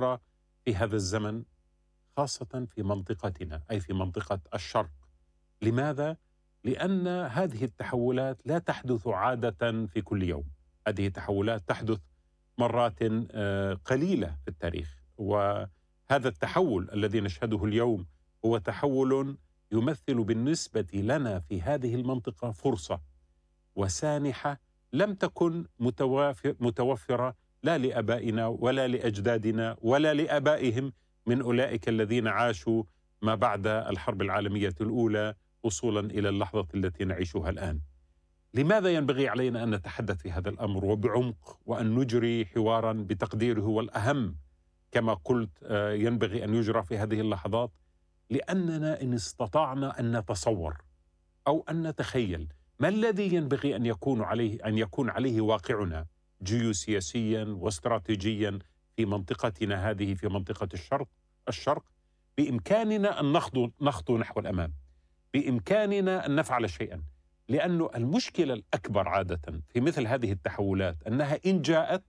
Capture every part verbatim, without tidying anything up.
أخرى في هذا الزمن، خاصة في منطقتنا أي في منطقة الشرق. لماذا؟ لأن هذه التحولات لا تحدث عادة في كل يوم، هذه التحولات تحدث مرات آه، قليلة في التاريخ. وهذا التحول الذي نشهده اليوم هو تحول يمثل بالنسبة لنا في هذه المنطقة فرصة وسانحة لم تكن متوافر متوفرة لا لآبائنا ولا لأجدادنا ولا لآبائهم من أولئك الذين عاشوا ما بعد الحرب العالمية الأولى وصولا إلى اللحظة التي نعيشها الآن. لماذا ينبغي علينا أن نتحدث في هذا الأمر وبعمق وأن نجري حوارا بتقديره والأهم كما قلت آه، ينبغي أن يجرى في هذه اللحظات؟ لأننا إن استطعنا أن نتصور أو أن نتخيل ما الذي ينبغي أن يكون عليه أن يكون عليه واقعنا جيوسياسيا واستراتيجيا في منطقتنا هذه، في منطقة الشرق الشرق بإمكاننا أن نخطو نخطو نحو الأمام، بإمكاننا أن نفعل شيئا. لأن المشكلة الأكبر عادة في مثل هذه التحولات أنها إن جاءت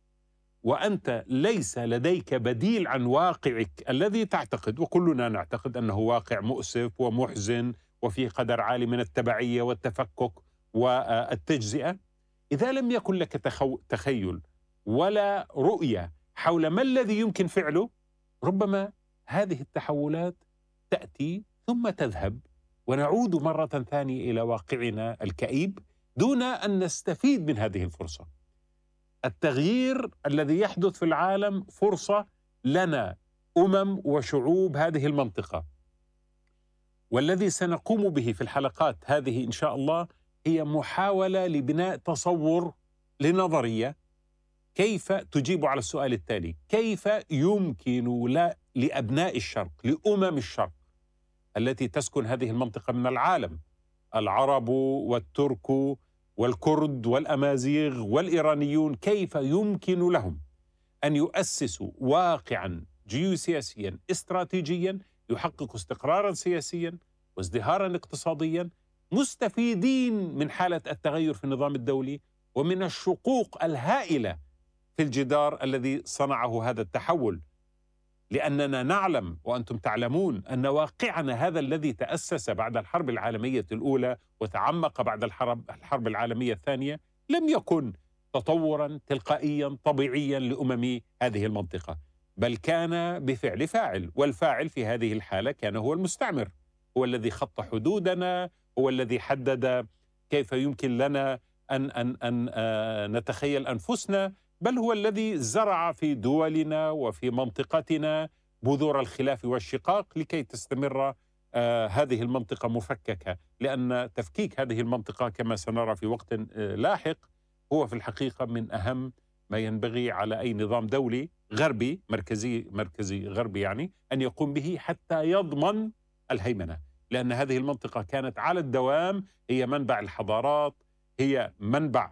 وأنت ليس لديك بديل عن واقعك الذي تعتقد، وكلنا نعتقد أنه واقع مؤسف ومحزن وفيه قدر عالي من التبعية والتفكك والتجزئة، إذا لم يكن لك تخو... تخيل ولا رؤية حول ما الذي يمكن فعله، ربما هذه التحولات تأتي ثم تذهب ونعود مرة ثانية إلى واقعنا الكئيب دون أن نستفيد من هذه الفرصة. التغيير الذي يحدث في العالم فرصة لنا أمم وشعوب هذه المنطقة، والذي سنقوم به في الحلقات هذه إن شاء الله هي محاولة لبناء تصور لنظرية كيف تجيب على السؤال التالي: كيف يمكن لا لأبناء الشرق، لأمم الشرق التي تسكن هذه المنطقة من العالم، العرب والترك والكرد والأمازيغ والإيرانيون، كيف يمكن لهم أن يؤسسوا واقعا جيوسياسيا استراتيجيا يحقق استقرارا سياسيا وازدهارا اقتصاديا، مستفيدين من حالة التغير في النظام الدولي ومن الشقوق الهائلة في الجدار الذي صنعه هذا التحول؟ لأننا نعلم وأنتم تعلمون أن واقعنا هذا الذي تأسس بعد الحرب العالمية الأولى وتعمق بعد الحرب, الحرب العالمية الثانية لم يكن تطورا تلقائيا طبيعيا لأمم هذه المنطقة، بل كان بفعل فاعل، والفاعل في هذه الحالة كان هو المستعمر، هو الذي خط حدودنا، هو الذي حدد كيف يمكن لنا أن, أن, أن آه نتخيل أنفسنا، بل هو الذي زرع في دولنا وفي منطقتنا بذور الخلاف والشقاق لكي تستمر آه هذه المنطقة مفككة. لأن تفكيك هذه المنطقة كما سنرى في وقت آه لاحق هو في الحقيقة من أهم ما ينبغي على أي نظام دولي غربي مركزي مركزي غربي يعني أن يقوم به حتى يضمن الهيمنة، لأن هذه المنطقة كانت على الدوام هي منبع الحضارات، هي منبع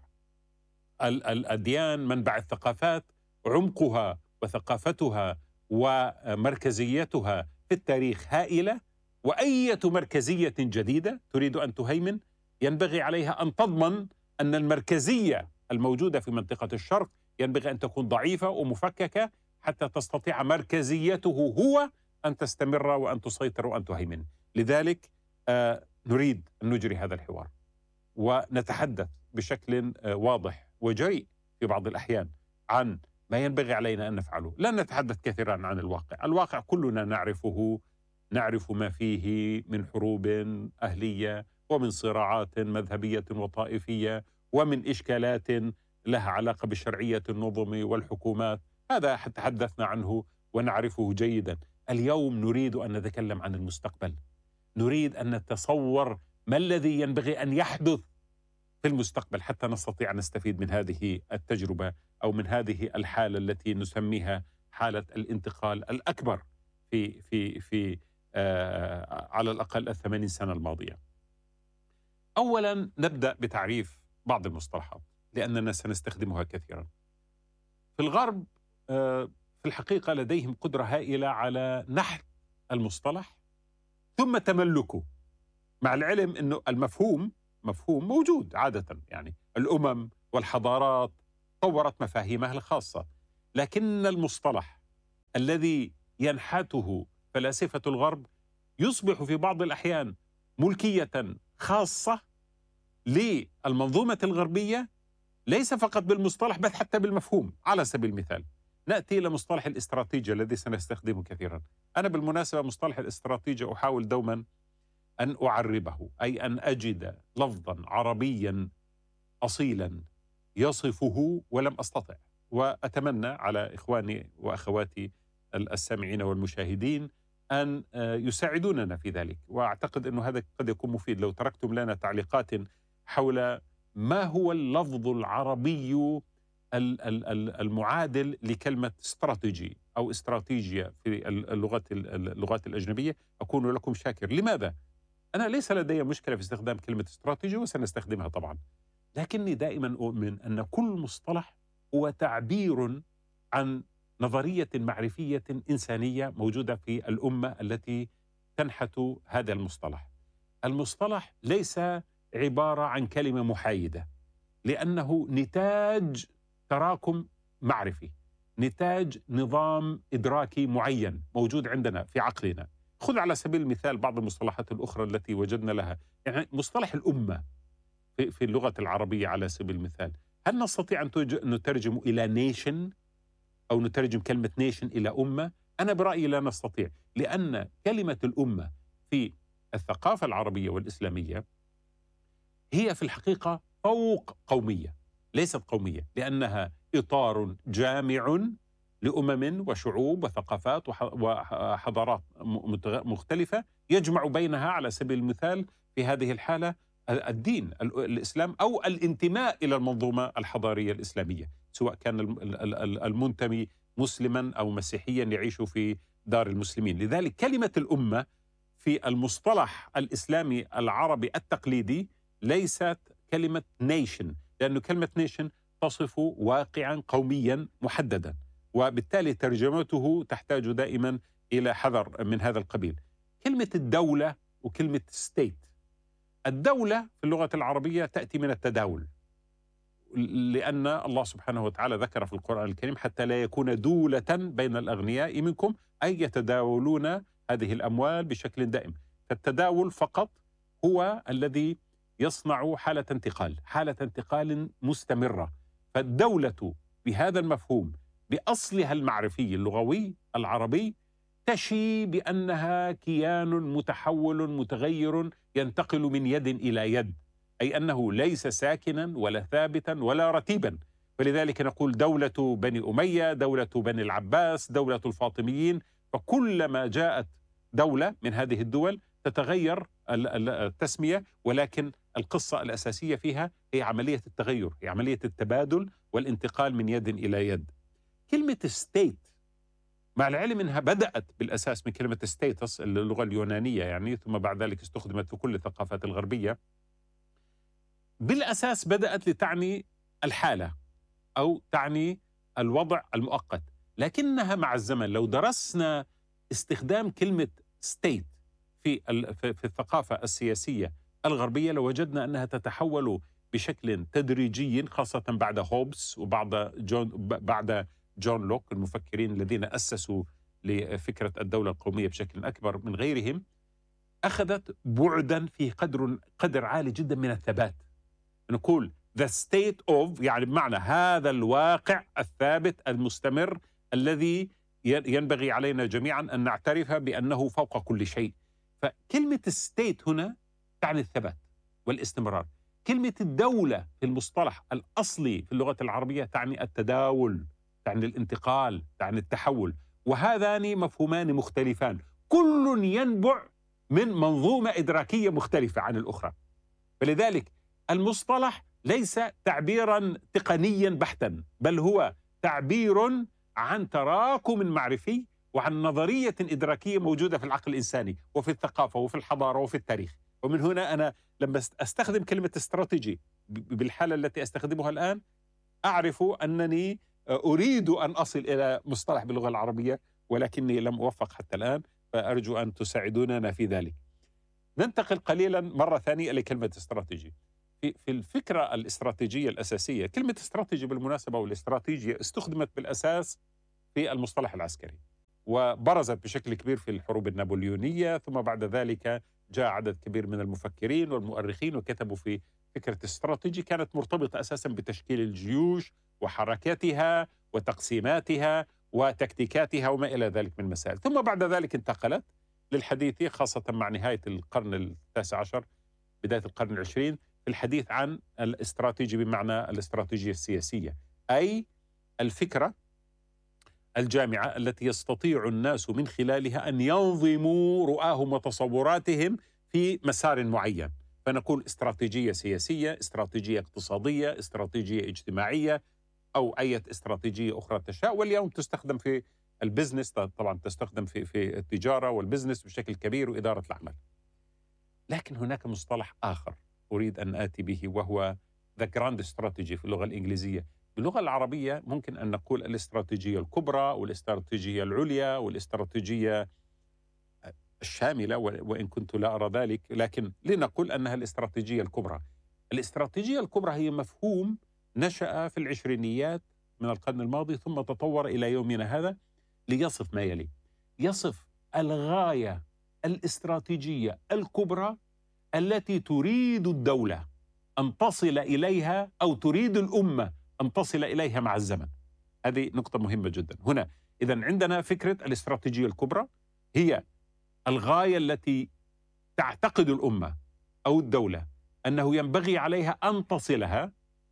الأديان، منبع الثقافات، عمقها وثقافتها ومركزيتها في التاريخ هائلة، وأية مركزية جديدة تريد أن تهيمن ينبغي عليها أن تضمن أن المركزية الموجودة في منطقة الشرق ينبغي أن تكون ضعيفة ومفككة حتى تستطيع مركزيته هو أن تستمر وأن تسيطر وأن تهيمن. لذلك آه نريد أن نجري هذا الحوار ونتحدث بشكل آه واضح وجريء في بعض الأحيان عن ما ينبغي علينا أن نفعله. لن نتحدث كثيرا عن الواقع، الواقع كلنا نعرفه، نعرف ما فيه من حروب أهلية ومن صراعات مذهبية وطائفية ومن إشكالات لها علاقة بشرعية النظم والحكومات، هذا تحدثنا عنه ونعرفه جيدا. اليوم نريد أن نتكلم عن المستقبل، نريد أن نتصور ما الذي ينبغي أن يحدث في المستقبل حتى نستطيع أن نستفيد من هذه التجربة أو من هذه الحالة التي نسميها حالة الانتقال الأكبر في في في آه على الأقل الثمانين سنة الماضية. أولا نبدأ بتعريف بعض المصطلحات لأننا سنستخدمها كثيرا. في الغرب آه في الحقيقة لديهم قدرة هائلة على نحت المصطلح ثم تملكه، مع العلم أنه المفهوم مفهوم موجود عادة، يعني الأمم والحضارات طورت مفاهيمها الخاصة، لكن المصطلح الذي ينحته فلاسفة الغرب يصبح في بعض الأحيان ملكية خاصة للمنظومة الغربية، ليس فقط بالمصطلح بل حتى بالمفهوم. على سبيل المثال نأتي إلى مصطلح الاستراتيجية الذي سنستخدمه كثيرا. أنا بالمناسبة مصطلح الاستراتيجية أحاول دوما أن أعربه، أي أن أجد لفظا عربيا أصيلا يصفه ولم أستطع، وأتمنى على إخواني وأخواتي السامعين والمشاهدين أن يساعدوننا في ذلك. وأعتقد أن هذا قد يكون مفيد لو تركتم لنا تعليقات حول ما هو اللفظ العربي المعادل لكلمة استراتيجي أو استراتيجية في اللغات اللغات الأجنبية. أكون لكم شاكر. لماذا؟ أنا ليس لدي مشكلة في استخدام كلمة استراتيجي وسنستخدمها طبعا، لكني دائما أؤمن أن كل مصطلح هو تعبير عن نظرية معرفية إنسانية موجودة في الأمة التي تنحت هذا المصطلح. المصطلح ليس عبارة عن كلمة محايدة، لأنه نتاج تراكم معرفي، نتاج نظام إدراكي معين موجود عندنا في عقلنا. خذ على سبيل المثال بعض المصطلحات الأخرى التي وجدنا لها، يعني مصطلح الأمة في, في اللغة العربية على سبيل المثال، هل نستطيع أن نترجم إلى نيشن أو نترجم كلمة نيشن إلى أمة؟ أنا برأيي لا نستطيع، لأن كلمة الأمة في الثقافة العربية والإسلامية هي في الحقيقة فوق قومية، ليست قومية، لأنها إطار جامع لأمم وشعوب وثقافات وحضارات مختلفة يجمع بينها على سبيل المثال في هذه الحالة الدين الإسلام أو الانتماء إلى المنظومة الحضارية الإسلامية، سواء كان المنتمي مسلما أو مسيحيا يعيش في دار المسلمين. لذلك كلمة الأمة في المصطلح الإسلامي العربي التقليدي ليست كلمة نيشن، لأن كلمة نيشن تصف واقعا قوميا محددا، وبالتالي ترجمته تحتاج دائما إلى حذر من هذا القبيل. كلمة الدولة وكلمة ستيت، الدولة في اللغة العربية تأتي من التداول، لأن الله سبحانه وتعالى ذكر في القرآن الكريم حتى لا يكون دولة بين الأغنياء منكم، أي يتداولون هذه الأموال بشكل دائم. فالتداول فقط هو الذي يصنع حالة انتقال، حالة انتقال مستمرة. فالدولة بهذا المفهوم بأصلها المعرفي اللغوي العربي تشي بأنها كيان متحول متغير ينتقل من يد إلى يد، أي أنه ليس ساكنا ولا ثابتا ولا رتيبا. فلذلك نقول دولة بني أمية، دولة بني العباس، دولة الفاطميين. فكلما جاءت دولة من هذه الدول تتغير التسمية، ولكن القصة الأساسية فيها هي عملية التغير، هي عملية التبادل والانتقال من يد إلى يد. كلمة ستيت مع العلم أنها بدأت بالأساس من كلمة ستيتس اللغة اليونانية يعني، ثم بعد ذلك استخدمت في كل الثقافات الغربية، بالأساس بدأت لتعني الحالة أو تعني الوضع المؤقت، لكنها مع الزمن لو درسنا استخدام كلمة ستيت في في الثقافة السياسية الغربية لوجدنا أنها تتحول بشكل تدريجي، خاصة بعد هوبس وبعد جون بعد جون لوك المفكرين الذين أسسوا لفكرة الدولة القومية بشكل أكبر من غيرهم. أخذت بعدا في قدر قدر عالي جدا من الثبات. نقول the state of يعني بمعنى هذا الواقع الثابت المستمر الذي ينبغي علينا جميعا أن نعترف بأنه فوق كل شيء. فكلمة الستيت هنا تعني الثبات والاستمرار. كلمة الدولة في المصطلح الأصلي في اللغة العربية تعني التداول، تعني الانتقال، تعني التحول، وهذان مفهومان مختلفان، كل ينبع من منظومة إدراكية مختلفة عن الأخرى. فلذلك المصطلح ليس تعبيرا تقنيا بحتا، بل هو تعبير عن تراكم معرفي وعن نظرية إدراكية موجودة في العقل الإنساني وفي الثقافة وفي الحضارة وفي التاريخ. ومن هنا أنا لما أستخدم كلمة استراتيجي بالحالة التي أستخدمها الآن أعرف أنني أريد أن أصل إلى مصطلح باللغة العربية، ولكني لم أوفق حتى الآن، فأرجو أن تساعدوننا في ذلك. ننتقل قليلا مرة ثانية إلى كلمة استراتيجي. في في الفكرة الاستراتيجية الأساسية، كلمة استراتيجي بالمناسبة والاستراتيجية استخدمت بالأساس في المصطلح العسكري. وبرزت بشكل كبير في الحروب النابليونية. ثم بعد ذلك جاء عدد كبير من المفكرين والمؤرخين وكتبوا في فكرة الاستراتيجي كانت مرتبطة أساسا بتشكيل الجيوش وحركاتها وتقسيماتها وتكتيكاتها وما إلى ذلك من مسائل. ثم بعد ذلك انتقلت للحديث خاصة مع نهاية القرن التاسع عشر بداية القرن العشرين في الحديث عن الاستراتيجي بمعنى الاستراتيجية السياسية، أي الفكرة الجامعة التي يستطيع الناس من خلالها أن ينظموا رؤاهم وتصوراتهم في مسار معين. فنقول استراتيجية سياسية، استراتيجية اقتصادية، استراتيجية اجتماعية، أو أي استراتيجية أخرى تشاء. واليوم تستخدم في البزنس، طبعا تستخدم في في التجارة والبزنس بشكل كبير وإدارة الأعمال. لكن هناك مصطلح آخر أريد أن آتي به وهو The Grand Strategy في اللغة الإنجليزية. باللغة العربية ممكن أن نقول الاستراتيجية الكبرى والاستراتيجية العليا والاستراتيجية الشاملة، وإن كنت لا أرى ذلك، لكن لنقول أنها الاستراتيجية الكبرى. الاستراتيجية الكبرى هي مفهوم نشأ في العشرينيات من القرن الماضي ثم تطور إلى يومنا هذا ليصف ما يلي. يصف الغاية الاستراتيجية الكبرى التي تريد الدولة أن تصل إليها أو تريد الأمة أن تصل إليها مع الزمن. هذه نقطة مهمة جدا هنا. إذن عندنا فكرة الاستراتيجية الكبرى هي الغاية التي تعتقد الأمة أو الدولة أنه ينبغي عليها أن تصلها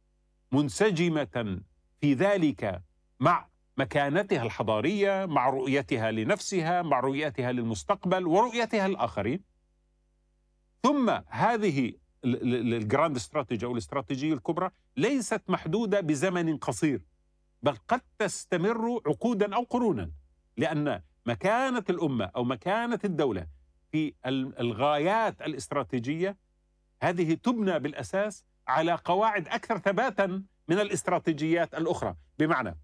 منسجمة في ذلك مع مكانتها الحضارية، مع رؤيتها لنفسها، مع رؤيتها للمستقبل ورؤيتها للآخرين. ثم هذه الجراند استراتيجي أو الاستراتيجية الكبرى ليست محدودة بزمن قصير، بل قد تستمر عقودا أو قرونا، لأن مكانة الأمة أو مكانة الدولة في الغايات الاستراتيجية هذه تبنى بالأساس على قواعد أكثر ثباتا من الاستراتيجيات الأخرى. بمعنى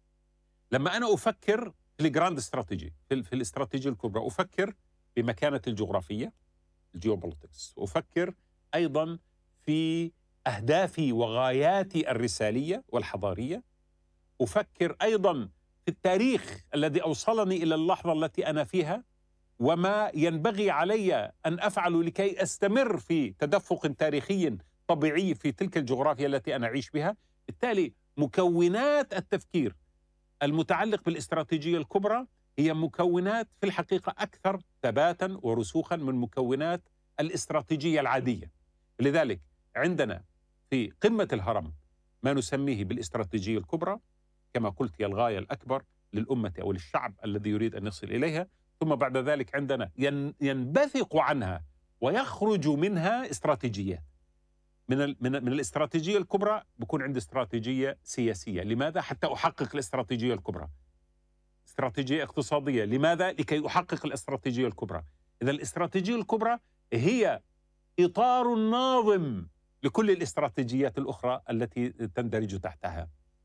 لما أنا أفكر في الجراند استراتيجي في الاستراتيجية الكبرى أفكر بمكانة الجغرافية الجيوبوليتكس، أفكر أيضا في أهدافي وغاياتي الرسالية والحضارية، أفكر أيضا في التاريخ الذي أوصلني إلى اللحظة التي أنا فيها وما ينبغي علي أن أفعل لكي أستمر في تدفق تاريخي طبيعي في تلك الجغرافيا التي أنا أعيش بها. بالتالي مكونات التفكير المتعلق بالاستراتيجية الكبرى هي مكونات في الحقيقة أكثر ثباتا ورسوخا من مكونات الاستراتيجية العادية. لذلك عندنا في قمة الهرم ما نسميه بالاستراتيجية الكبرى، كما قلت هي الغاية الأكبر للأمة أو للشعب الذي يريد أن يصل إليها. ثم بعد ذلك عندنا ينبثق عنها ويخرج منها استراتيجيات. من من من الاستراتيجية الكبرى بكون عندي استراتيجية سياسية. لماذا؟ حتى أحقق الاستراتيجية الكبرى. استراتيجية اقتصادية. لماذا؟ لكي أحقق الاستراتيجية الكبرى. إذا الاستراتيجية الكبرى هي إطار ناظم لكل الاستراتيجيات الأخرى التي تندرج تحتها.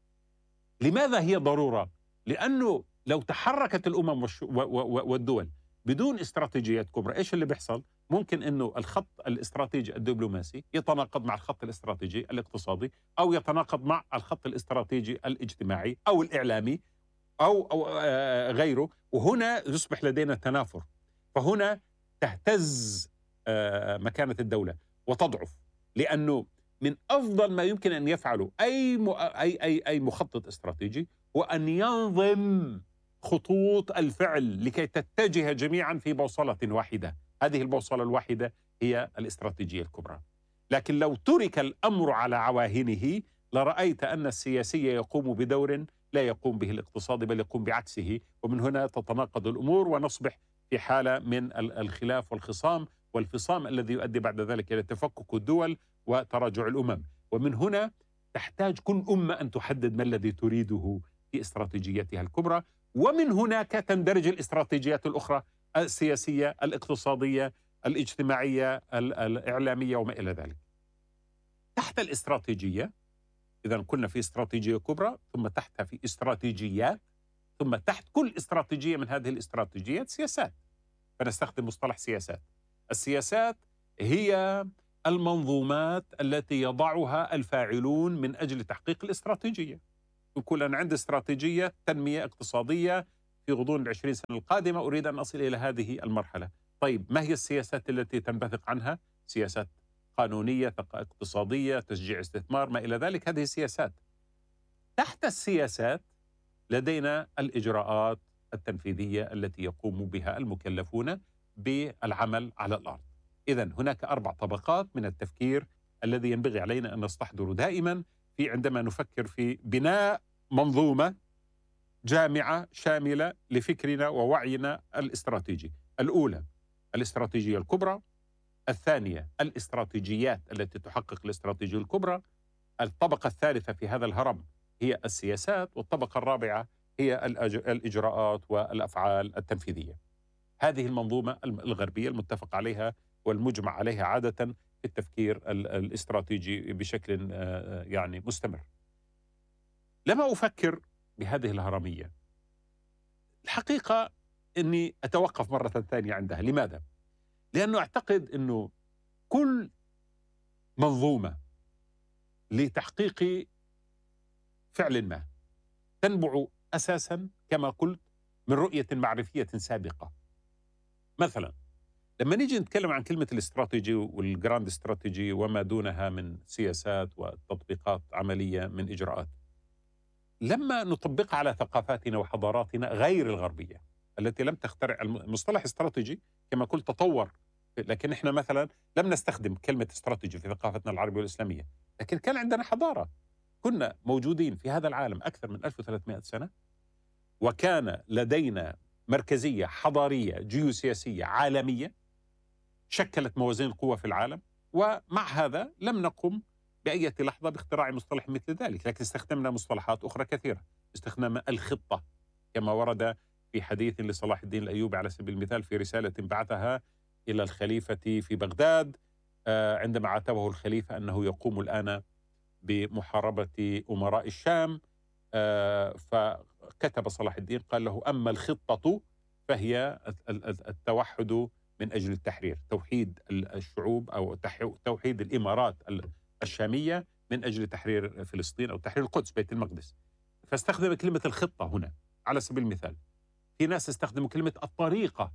لماذا هي ضرورة؟ لأنه لو تحركت الأمم والدول بدون استراتيجيات كبرى إيش اللي بيحصل؟ ممكن أنه الخط الاستراتيجي الدبلوماسي يتناقض مع الخط الاستراتيجي الاقتصادي، أو يتناقض مع الخط الاستراتيجي الاجتماعي أو الإعلامي أو, أو غيره، وهنا يصبح لدينا تنافر. فهنا تهتز مكانة الدولة وتضعف، لأنه من أفضل ما يمكن أن يفعله أي أي أي أي مخطط استراتيجي هو أن ينظم خطوط الفعل لكي تتجه جميعا في بوصلة واحدة. هذه البوصلة الواحدة هي الاستراتيجية الكبرى. لكن لو ترك الأمر على عواهنه لرأيت أن السياسي يقوم بدور لا يقوم به الاقتصادي، بل يقوم بعكسه، ومن هنا تتناقض الأمور ونصبح في حالة من الخلاف والخصام والفصام الذي يؤدي بعد ذلك إلى تفكك الدول وتراجع الأمم. ومن هنا تحتاج كل أمة أن تحدد ما الذي تريده في استراتيجيتها الكبرى، ومن هناك تندرج الاستراتيجيات الأخرى السياسية الاقتصادية الاجتماعية الإعلامية وما إلى ذلك. تحت الاستراتيجية إذا كنا في استراتيجية كبرى، ثم تحتها في استراتيجيات، ثم تحت كل استراتيجية من هذه الاستراتيجيات سياسات. فنستخدم مصطلح سياسات. السياسات هي المنظومات التي يضعها الفاعلون من أجل تحقيق الاستراتيجية. يقول أنا عندي استراتيجية تنمية اقتصادية في غضون العشرين سنة القادمة أريد أن أصل إلى هذه المرحلة. طيب ما هي السياسات التي تنبثق عنها؟ سياسات قانونية، اقتصادية، تشجيع استثمار، ما إلى ذلك. هذه السياسات. تحت السياسات لدينا الإجراءات التنفيذية التي يقوم بها المكلفون بالعمل على الأرض. إذن هناك أربع طبقات من التفكير الذي ينبغي علينا أن نستحضره دائما في عندما نفكر في بناء منظومة جامعة شاملة لفكرنا ووعينا الاستراتيجي. الأولى الاستراتيجية الكبرى، الثانية الاستراتيجيات التي تحقق الاستراتيجية الكبرى، الطبقة الثالثة في هذا الهرم هي السياسات، والطبقة الرابعة هي الإجراءات والأفعال التنفيذية. هذه المنظومة الغربية المتفق عليها والمجمع عليها عادة في التفكير الاستراتيجي بشكل يعني مستمر. لما أفكر بهذه الهرمية الحقيقة أني أتوقف مرة ثانية عندها. لماذا؟ لأنه أعتقد أنه كل منظومة لتحقيق فعل ما تنبع أساسا كما قلت من رؤية معرفية سابقة. مثلا لما نيجي نتكلم عن كلمة الاستراتيجي والجراند استراتيجي وما دونها من سياسات وتطبيقات عملية من إجراءات، لما نطبقها على ثقافاتنا وحضاراتنا غير الغربية التي لم تخترع المصطلح استراتيجي كما قلت تطور، لكن احنا مثلا لم نستخدم كلمة استراتيجي في ثقافتنا العربية والإسلامية، لكن كان عندنا حضارة، كنا موجودين في هذا العالم أكثر من ألف وثلاثمائة سنة، وكان لدينا مركزية حضارية جيوسياسية عالمية شكلت موازين القوى في العالم. ومع هذا لم نقم بأي لحظة باختراع مصطلح مثل ذلك، لكن استخدمنا مصطلحات أخرى كثيرة. استخدمنا الخطة كما ورد في حديث لصلاح الدين الأيوبي على سبيل المثال في رسالة بعثها إلى الخليفة في بغداد عندما عاتبه الخليفة أنه يقوم الآن بمحاربة أمراء الشام، فكتب صلاح الدين قال له: أما الخطة فهي التوحد من أجل التحرير، توحيد الشعوب أو توحيد الإمارات الشامية من أجل تحرير فلسطين أو تحرير القدس بيت المقدس. فاستخدم كلمة الخطة هنا على سبيل المثال. في ناس استخدموا كلمة الطريقة،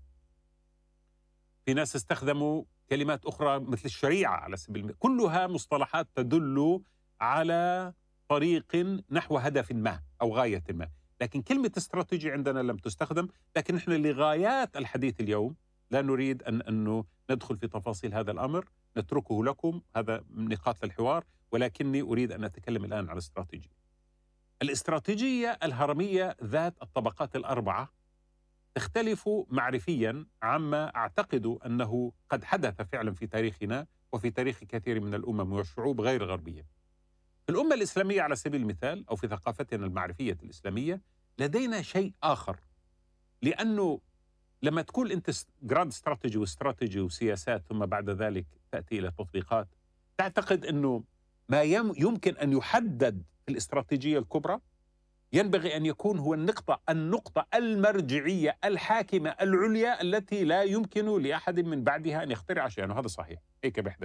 في ناس استخدموا كلمات أخرى مثل الشريعة على سبيل المثال. كلها مصطلحات تدل على طريق نحو هدف ما أو غاية ما، لكن كلمة استراتيجي عندنا لم تستخدم. لكن نحن لغايات الحديث اليوم لا نريد أن أنه ندخل في تفاصيل هذا الأمر، نتركه لكم، هذا نقاط للحوار، ولكني أريد أن أتكلم الآن عن الاستراتيجية. الاستراتيجية الهرمية ذات الطبقات الأربعة تختلف معرفيا عما أعتقد أنه قد حدث فعلا في تاريخنا وفي تاريخ كثير من الأمم والشعوب غير غربية. في الأمة الإسلامية على سبيل المثال أو في ثقافتنا المعرفية الإسلامية لدينا شيء آخر، لأنه لما تقول أنت جراند استراتيجي واستراتيجي وسياسات ثم بعد ذلك تأتي إلى تطبيقات، تعتقد أنه ما يمكن أن يحدد في الاستراتيجية الكبرى ينبغي أن يكون هو النقطة النقطة المرجعية الحاكمة العليا التي لا يمكن لأحد من بعدها أن يخترع شيئا، وهذا صحيح هيك بيحدث.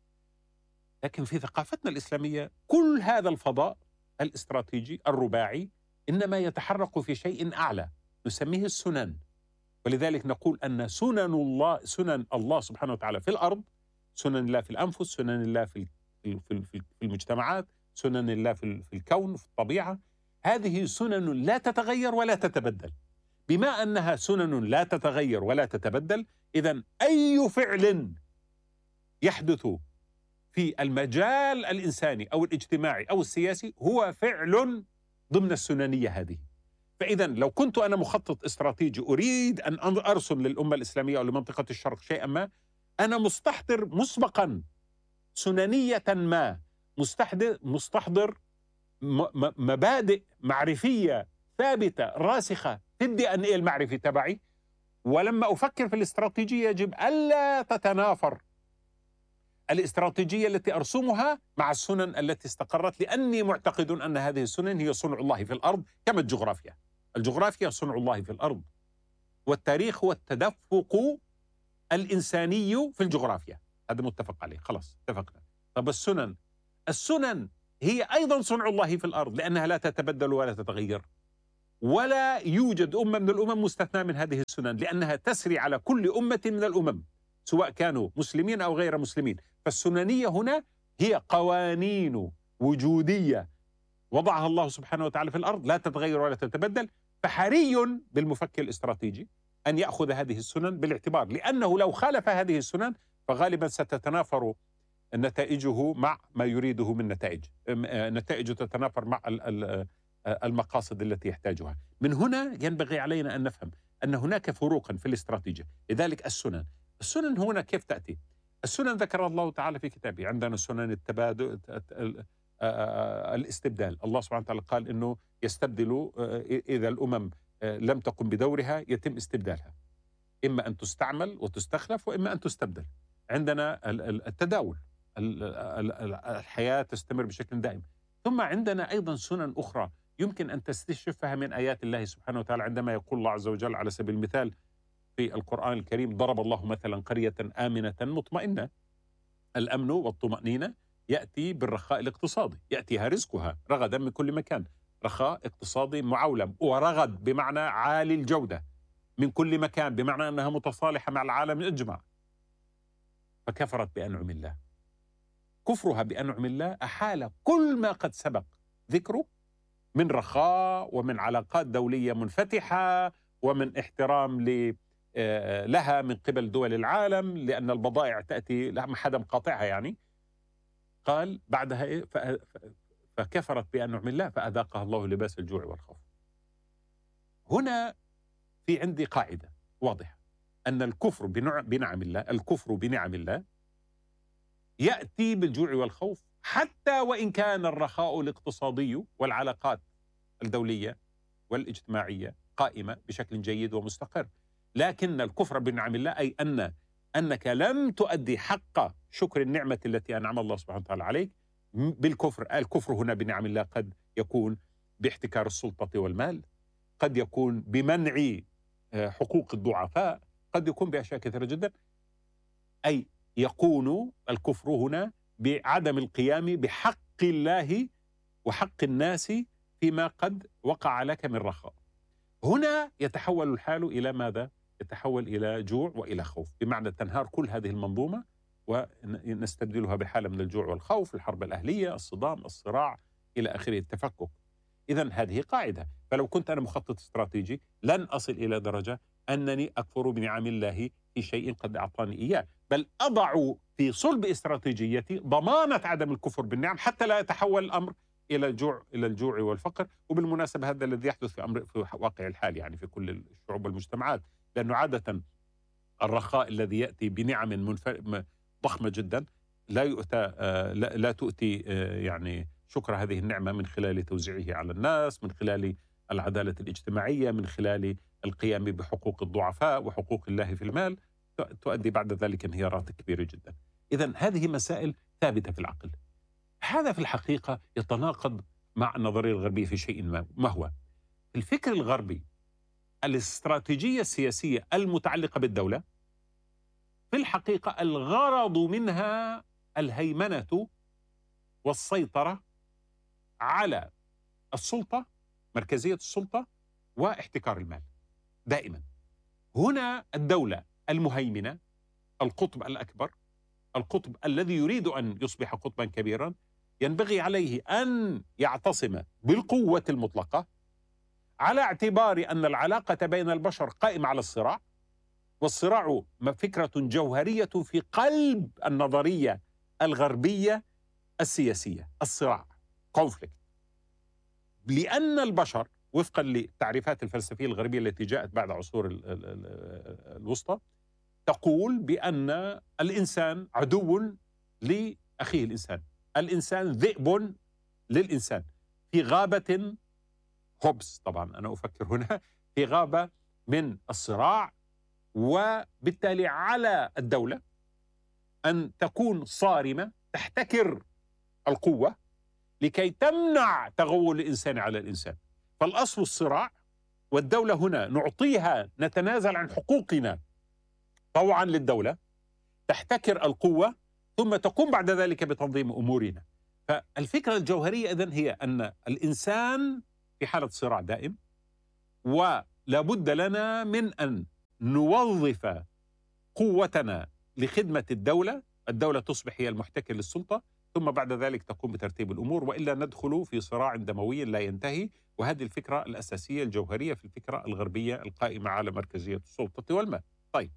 لكن في ثقافتنا الإسلامية كل هذا الفضاء الاستراتيجي الرباعي إنما يتحرك في شيء أعلى نسميه السنن. ولذلك نقول أن سنن الله سنن الله سبحانه وتعالى في الأرض، سنن الله في الأنفس، سنن الله في في المجتمعات، سنن الله في الكون في الطبيعة. هذه سنن لا تتغير ولا تتبدل. بما أنها سنن لا تتغير ولا تتبدل، إذن أي فعل يحدث في المجال الإنساني أو الاجتماعي أو السياسي هو فعل ضمن السننية هذه. فإذا لو كنت أنا مخطط استراتيجي أريد أن أرسم للأمة الإسلامية أو لمنطقة الشرق شيئا ما، أنا مستحضر مسبقا سننية ما، مستحضر, مستحضر مبادئ معرفية ثابتة راسخة في الدي ان ايه المعرفي تبعي. ولما أفكر في الاستراتيجية يجب ألا تتنافر الاستراتيجية التي أرسمها مع السنن التي استقرت، لأني معتقد أن هذه السنن هي صنع الله في الأرض كما الجغرافيا. الجغرافيا صنع الله في الأرض، والتاريخ هو التدفق الإنساني في الجغرافيا، هذا متفق عليه، خلاص اتفقنا. طب السنن السنن هي أيضا صنع الله في الأرض لأنها لا تتبدل ولا تتغير. ولا يوجد أمة من الأمم مستثناة من هذه السنن، لأنها تسري على كل أمة من الأمم سواء كانوا مسلمين أو غير مسلمين. فالسننية هنا هي قوانين وجودية وضعها الله سبحانه وتعالى في الأرض، لا تتغير ولا تتبدل. فحري بالمفكر الاستراتيجي أن يأخذ هذه السنن بالاعتبار، لأنه لو خالف هذه السنن فغالبا ستتنافر نتائجه مع ما يريده من نتائج، نتائجه تتنافر مع المقاصد التي يحتاجها. من هنا ينبغي علينا أن نفهم أن هناك فروقا في الاستراتيجية. لذلك السنن السنن هنا كيف تأتي؟ السنن ذكر الله تعالى في كتابه. عندنا سنن التبادل، الاستبدال. الله سبحانه وتعالى قال إنه يستبدل إذا الأمم لم تقم بدورها يتم استبدالها، إما أن تستعمل وتستخلف وإما أن تستبدل. عندنا التداول، الحياة تستمر بشكل دائم. ثم عندنا أيضا سنن أخرى يمكن أن تستشفها من آيات الله سبحانه وتعالى، عندما يقول الله عز وجل على سبيل المثال في القرآن الكريم: ضرب الله مثلا قرية آمنة مطمئنة. الأمن والطمأنينة يأتي بالرخاء الاقتصادي، يأتيها رزقها رغدا من كل مكان، رخاء اقتصادي معولم، ورغد بمعنى عالي الجودة من كل مكان، بمعنى أنها متصالحة مع العالم أجمع. فكفرت بأنعم الله. كفرها بأنعم الله أحال كل ما قد سبق ذكره من رخاء ومن علاقات دولية منفتحة ومن احترام لها من قبل دول العالم، لأن البضائع تأتي لا حدا مقاطعها. يعني قال بعدها إيه؟ فكفرت بأنعم الله فأذاقها الله لباس الجوع والخوف. هنا في عندي قاعدة واضحة أن الكفر بنعم الله، الكفر بنعم الله يأتي بالجوع والخوف، حتى وإن كان الرخاء الاقتصادي والعلاقات الدولية والاجتماعية قائمة بشكل جيد ومستقر. لكن الكفر بنعم الله أي أن أنك لم تؤدي حق شكر النعمة التي أنعم الله سبحانه وتعالى عليك بالكفر. الكفر هنا بنعم الله قد يكون باحتكار السلطة والمال، قد يكون بمنع حقوق الضعفاء، قد يكون بأشياء كثيرة جدا. أي يكون الكفر هنا بعدم القيام بحق الله وحق الناس فيما قد وقع لك من رخاء. هنا يتحول الحال إلى ماذا؟ يتحول إلى جوع وإلى خوف، بمعنى تنهار كل هذه المنظومة ونستبدلها بحالة من الجوع والخوف، الحرب الأهلية، الصدام، الصراع إلى آخره، التفكك. إذن هذه قاعدة. فلو كنت أنا مخطط استراتيجي لن أصل إلى درجة أنني أكفر بنعم الله في شيء قد أعطاني إياه، بل أضع في صلب استراتيجيتي ضمانة عدم الكفر بالنعم حتى لا يتحول الأمر إلى الجوع إلى الجوع والفقر. وبالمناسبة هذا الذي يحدث في أمر في واقع الحال يعني في كل الشعوب والمجتمعات، لأنه عادة الرخاء الذي يأتي بنعم منف... ضخمة جدا لا يؤتى لا, لا تؤتي يعني شكر هذه النعمة من خلال توزيعه على الناس، من خلال العدالة الاجتماعية، من خلال القيام بحقوق الضعفاء وحقوق الله في المال، تؤدي بعد ذلك انهيارات كبيرة جدا. إذن هذه مسائل ثابتة في العقل. هذا في الحقيقة يتناقض مع النظرية الغربية في شيء ما. ما هو؟ في الفكر الغربي الاستراتيجية السياسية المتعلقة بالدولة في الحقيقة الغرض منها الهيمنة والسيطرة على السلطة، مركزية السلطة، واحتكار المال دائما. هنا الدولة المهيمنة، القطب الأكبر، القطب الذي يريد أن يصبح قطبا كبيرا، ينبغي عليه أن يعتصم بالقوة المطلقة، على اعتبار أن العلاقة بين البشر قائمة على الصراع، والصراع فكرة جوهرية في قلب النظرية الغربية السياسية، الصراع، conflict. لأن البشر وفقا للتعريفات الفلسفية الغربية التي جاءت بعد عصور الوسطى تقول بأن الإنسان عدو لأخيه الإنسان، الإنسان ذئب للإنسان في غابة، هوبس طبعا أنا أفكر هنا في غابة من الصراع. وبالتالي على الدولة أن تكون صارمة تحتكر القوة لكي تمنع تغول الإنسان على الإنسان. فالأصل الصراع، والدولة هنا نعطيها، نتنازل عن حقوقنا طوعا للدولة، تحتكر القوة ثم تقوم بعد ذلك بتنظيم أمورنا. فالفكرة الجوهرية إذن هي أن الإنسان في حالة صراع دائم، ولا بد لنا من أن نوظف قوتنا لخدمة الدولة. الدولة تصبح هي المحتكر للسلطة، ثم بعد ذلك تقوم بترتيب الأمور، وإلا ندخل في صراع دموي لا ينتهي. وهذه الفكرة الأساسية الجوهرية في الفكرة الغربية القائمة على مركزية السلطة والمال. طيب،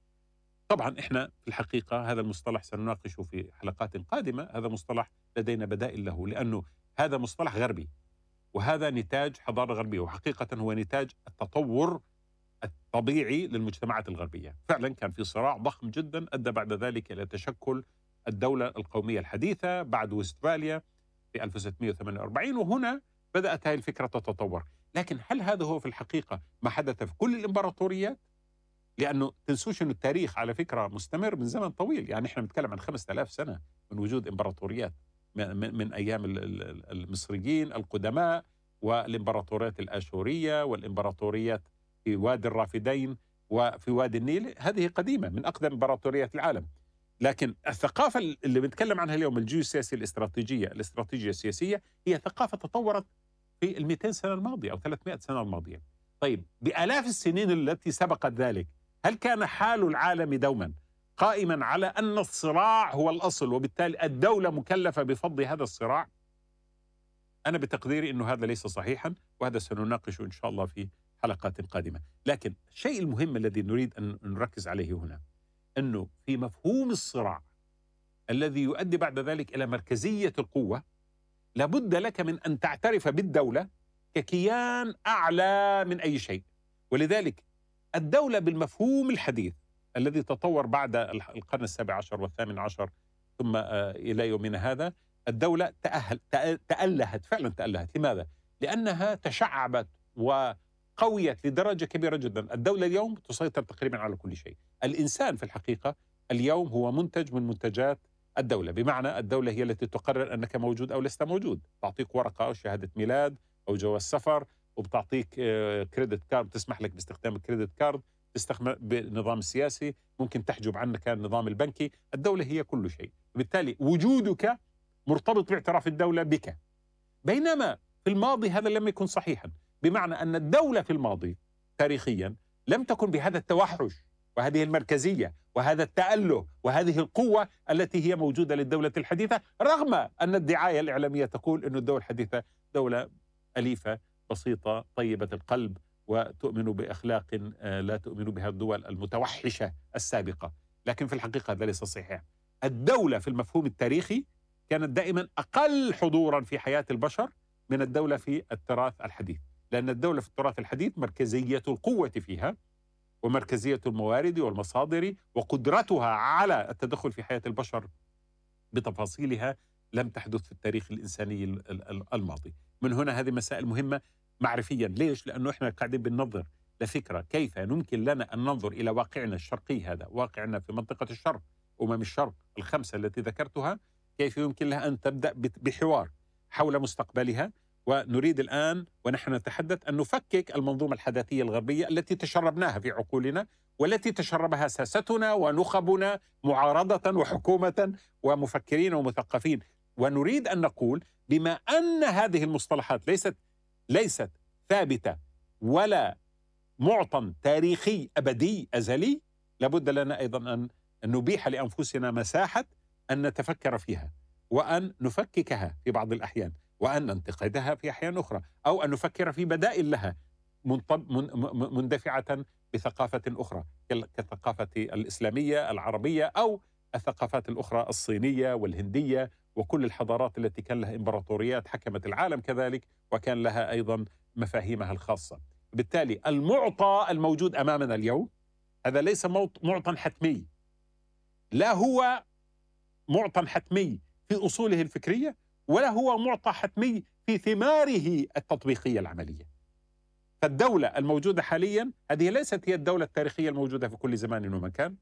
طبعا إحنا في الحقيقة هذا المصطلح سنناقشه في حلقات قادمة. هذا مصطلح لدينا بدائل له، لأنه هذا مصطلح غربي، وهذا نتاج حضارة غربية، وحقيقة هو نتاج التطور الطبيعي للمجتمعات الغربية. فعلا كان في صراع ضخم جدا أدى بعد ذلك إلى تشكل الدولة القومية الحديثة بعد وستفاليا في ألف وستمائة وثمانية وأربعين، وهنا بدأت هذه الفكرة تتطور. لكن هل هذا هو في الحقيقة ما حدث في كل الإمبراطوريات؟ لأنه تنسوش أن التاريخ على فكرة مستمر من زمن طويل. يعني إحنا بنتكلم عن خمسة آلاف سنة من وجود إمبراطوريات، من, من أيام المصريين القدماء، والإمبراطوريات الآشورية، والإمبراطوريات في وادي الرافدين وفي وادي النيل. هذه قديمة، من أقدم إمبراطوريات العالم. لكن الثقافة اللي بنتكلم عنها اليوم، الجيوسياسية الاستراتيجية الاستراتيجية السياسية، هي ثقافة تطورت في المئتين سنة الماضية أو ثلاثمائة سنة الماضية. طيب، بآلاف السنين التي سبقت ذلك، هل كان حال العالم دوما قائما على أن الصراع هو الأصل، وبالتالي الدولة مكلفة بفض هذا الصراع؟ أنا بتقديري أنه هذا ليس صحيحا، وهذا سنناقشه إن شاء الله في حلقات قادمة. لكن الشيء المهم الذي نريد أن نركز عليه هنا، أنه في مفهوم الصراع الذي يؤدي بعد ذلك إلى مركزية القوة، لابد لك من أن تعترف بالدولة ككيان أعلى من أي شيء. ولذلك الدولة بالمفهوم الحديث الذي تطور بعد القرن السابع عشر والثامن عشر ثم إلى يومنا هذا، الدولة تأهل تألهت، فعلا تألهت. لماذا؟ لأنها تشعبت وقويت لدرجة كبيرة جدا. الدولة اليوم تسيطر تقريبا على كل شيء. الإنسان في الحقيقة اليوم هو منتج من منتجات الدولة، بمعنى الدولة هي التي تقرر أنك موجود أو لست موجود. تعطيك ورقة أو شهادة ميلاد أو جواز سفر، وبتعطيك كريدت كارد تسمح لك باستخدام الكريدت كارد، تستخدم بالنظام السياسي، ممكن تحجب عنك النظام البنكي. الدولة هي كل شيء، وبالتالي وجودك مرتبط باعتراف الدولة بك. بينما في الماضي هذا لم يكن صحيحا، بمعنى أن الدولة في الماضي تاريخيا لم تكن بهذا التوحش وهذه المركزية وهذا التأله وهذه القوة التي هي موجودة للدولة الحديثة، رغم أن الدعاية الإعلامية تقول أن الدولة الحديثة دولة أليفة بسيطة طيبة القلب وتؤمن بأخلاق لا تؤمن بها الدول المتوحشة السابقة. لكن في الحقيقة هذا ليس صحيح. الدولة في المفهوم التاريخي كانت دائما أقل حضورا في حياة البشر من الدولة في التراث الحديث، لأن الدولة في التراث الحديث مركزية القوة فيها ومركزية الموارد والمصادر وقدرتها على التدخل في حياة البشر بتفاصيلها لم تحدث في التاريخ الإنساني الماضي. من هنا هذه مسائل مهمة معرفيا. ليش؟ لأنه إحنا قاعدين بننظر لفكرة كيف يمكن لنا أن ننظر إلى واقعنا الشرقي، هذا واقعنا في منطقة الشرق، أمم الشرق الخمسة التي ذكرتها، كيف يمكن لها أن تبدأ بحوار حول مستقبلها. ونريد الآن ونحن نتحدث أن نفكك المنظومة الحداثية الغربية التي تشربناها في عقولنا، والتي تشربها ساستنا ونخبنا معارضة وحكومة ومفكرين ومثقفين. ونريد أن نقول بما أن هذه المصطلحات ليست ليست ثابتة ولا معطى تاريخي أبدي أزلي، لابد لنا أيضا أن نبيح لأنفسنا مساحة أن نتفكر فيها وأن نفككها في بعض الأحيان، وأن ننتقدها في أحيان أخرى، أو أن نفكر في بدائل لها مندفعة بثقافة أخرى كالثقافة الإسلامية العربية أو الثقافات الأخرى الصينية والهندية وكل الحضارات التي كان لها إمبراطوريات حكمت العالم كذلك، وكان لها أيضا مفاهيمها الخاصة. بالتالي المعطى الموجود أمامنا اليوم هذا ليس معطى حتمي، لا هو معطى حتمي في أصوله الفكرية، ولا هو معطى حتمي في ثماره التطبيقية العملية. فالدولة الموجودة حاليا هذه ليست هي الدولة التاريخية الموجودة في كل زمان ومكان،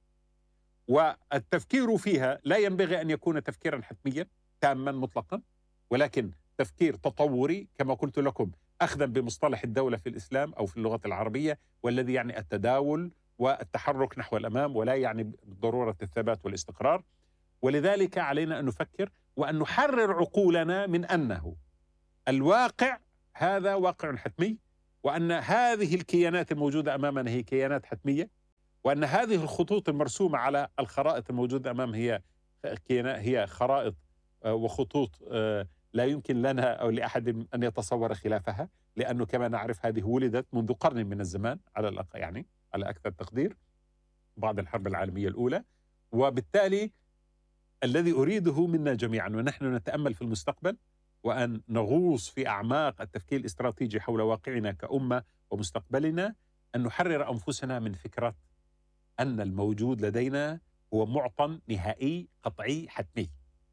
والتفكير فيها لا ينبغي أن يكون تفكيرا حتميا تاما مطلقا، ولكن تفكير تطوري كما قلت لكم، أخذا بمصطلح الدولة في الإسلام أو في اللغة العربية، والذي يعني التداول والتحرك نحو الأمام، ولا يعني ضرورة الثبات والاستقرار. ولذلك علينا أن نفكر وأن نحرر عقولنا من أنه الواقع هذا واقع حتمي، وأن هذه الكيانات الموجودة أمامنا هي كيانات حتمية، وأن هذه الخطوط المرسومة على الخرائط الموجودة أمامنا هي هي خرائط وخطوط لا يمكن لنا أو لأحد أن يتصور خلافها، لأنه كما نعرف هذه ولدت منذ قرن من الزمان على الأقل، يعني على أكثر تقدير بعد الحرب العالمية الأولى. وبالتالي الذي أريده منا جميعا ونحن نتأمل في المستقبل وأن نغوص في أعماق التفكير الاستراتيجي حول واقعنا كأمة ومستقبلنا، أن نحرر أنفسنا من فكرة أن الموجود لدينا هو معطى نهائي قطعي حتمي،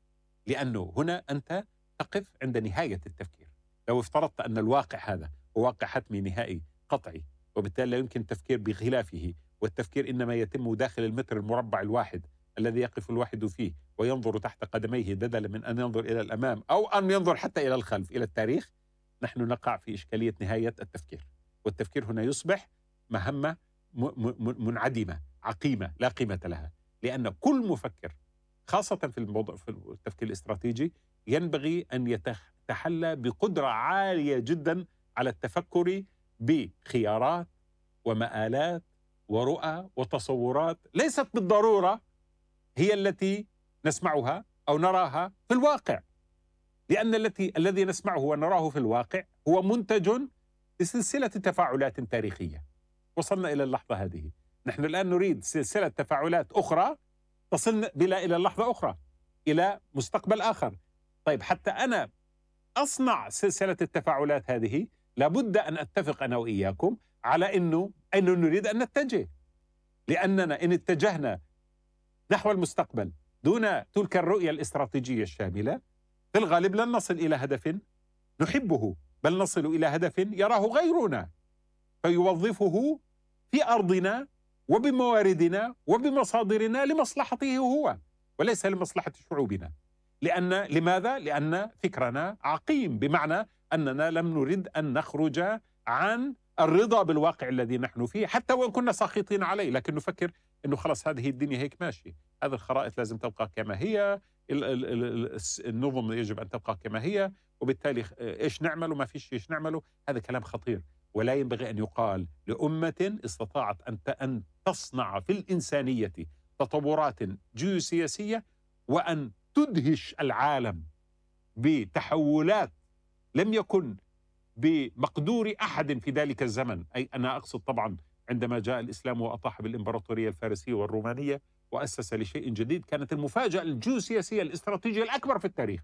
لأنه هنا أنت تقف عند نهاية التفكير. لو افترضت أن الواقع هذا هو واقع حتمي نهائي قطعي، وبالتالي لا يمكن التفكير بخلافه، والتفكير إنما يتم داخل المتر المربع الواحد الذي يقف الواحد فيه وينظر تحت قدميه بدلا من أن ينظر إلى الأمام أو أن ينظر حتى إلى الخلف إلى التاريخ، نحن نقع في إشكالية نهاية التفكير. والتفكير هنا يصبح مهمة منعدمة عقيمة لا قيمة لها، لأن كل مفكر خاصة في الموضوع في التفكير الاستراتيجي ينبغي أن يتحلى بقدرة عالية جدا على التفكر بخيارات ومآلات ورؤى وتصورات ليست بالضرورة هي التي نسمعها أو نراها في الواقع، لأن التي الذي نسمعه ونراه في الواقع هو منتج لسلسلة تفاعلات تاريخية وصلنا إلى اللحظة هذه. نحن الآن نريد سلسلة تفاعلات أخرى تصل بلا إلى لحظة أخرى، إلى مستقبل آخر. طيب حتى أنا أصنع سلسلة التفاعلات هذه لابد أن أتفق أنا وإياكم على أنه أنه نريد أن نتجه، لأننا إن اتجهنا نحو المستقبل دون تلك الرؤية الاستراتيجية الشاملة في الغالب لن نصل إلى هدف نحبه، بل نصل إلى هدف يراه غيرنا فيوظفه في أرضنا وبمواردنا وبمصادرنا لمصلحته هو وليس لمصلحة شعوبنا. لأن لماذا؟ لأن فكرنا عقيم، بمعنى أننا لم نرد أن نخرج عن الرضا بالواقع الذي نحن فيه حتى وإن كنا ساخطين عليه، لكن نفكر أنه خلص هذه الدنيا هيك ماشي، هذه الخرائط لازم تبقى كما هي، النظم يجب أن تبقى كما هي، وبالتالي إيش نعمل وما فيش إيش نعمله. هذا كلام خطير ولا ينبغي أن يقال لأمة استطاعت أن تصنع في الإنسانية تطورات جيوسياسية وأن تدهش العالم بتحولات لم يكن بمقدور أحد في ذلك الزمن. أي أنا أقصد طبعا عندما جاء الإسلام وأطاح بالإمبراطورية الفارسية والرومانية وأسس لشيء جديد، كانت المفاجأة الجيوسياسية الاستراتيجية الأكبر في التاريخ.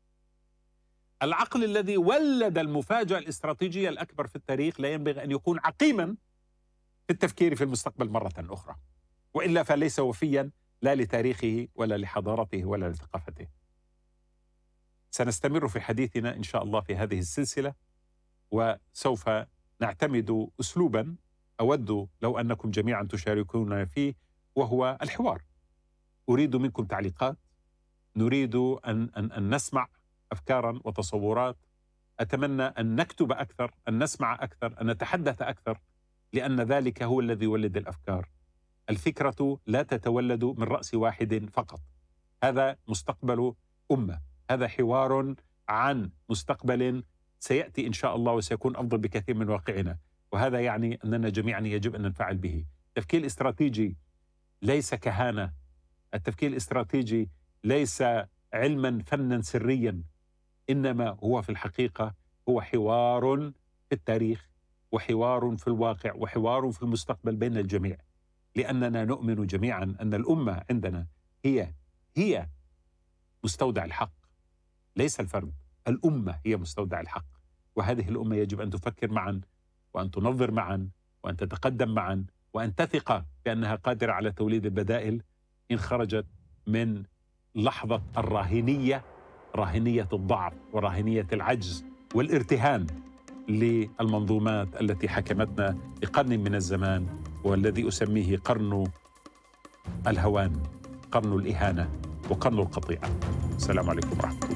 العقل الذي ولد المفاجأة الاستراتيجية الأكبر في التاريخ لا ينبغي أن يكون عقيما في التفكير في المستقبل مرة أخرى، وإلا فليس وفيا لا لتاريخه ولا لحضارته ولا لثقافته. سنستمر في حديثنا إن شاء الله في هذه السلسلة، وسوف نعتمد أسلوبا أود لو أنكم جميعا تشاركون فيه، وهو الحوار. أريد منكم تعليقات، نريد أن, أن, أن نسمع أفكارا وتصورات، أتمنى أن نكتب أكثر، أن نسمع أكثر، أن نتحدث أكثر، لأن ذلك هو الذي يولد الأفكار. الفكرة لا تتولد من رأس واحد فقط، هذا مستقبل أمة، هذا حوار عن مستقبل سيأتي إن شاء الله وسيكون أفضل بكثير من واقعنا، وهذا يعني أننا جميعا يجب أن ننفعل به. التفكير الاستراتيجي ليس كهانة، التفكير الاستراتيجي ليس علما فنا سريا، إنما هو في الحقيقة هو حوار في التاريخ وحوار في الواقع وحوار في المستقبل بين الجميع، لأننا نؤمن جميعا أن الأمة عندنا هي هي مستودع الحق، ليس الفرد، الأمة هي مستودع الحق. وهذه الأمة يجب أن تفكر معا وأن تنظر معا وأن تتقدم معا وأن تثق بأنها قادرة على توليد البدائل إن خرجت من لحظة الراهنية، راهنية الضعف وراهنية العجز والارتهان للمنظومات التي حكمتنا لقرن من الزمان، والذي أسميه قرن الهوان، قرن الإهانة، وقرن القطيعة. السلام عليكم ورحمة الله.